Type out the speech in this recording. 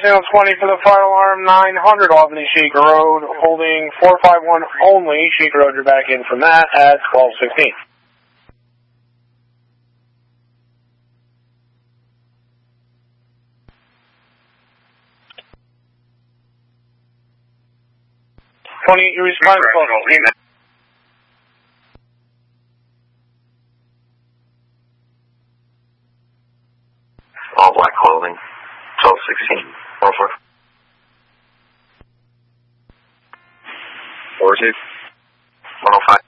Channel 20 for the fire alarm, 900 Albany Sheik Road, holding 451 only. Sheik Road, you're back in from that at 12:16. Your response call. All black clothing, 12:16. 4-4. 4-2. 105.